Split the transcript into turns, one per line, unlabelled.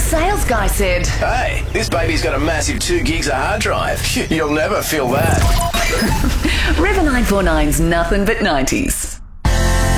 sales guy said,
Hey, this baby's got a massive 2 gigs of hard drive. You'll never feel that.
River 949's Nothing But 90s.